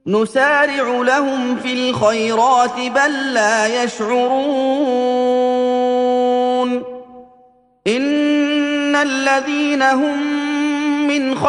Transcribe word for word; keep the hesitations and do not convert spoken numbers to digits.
نسارع لهم في الخيرات بل لا يشعرون إن الذين هم من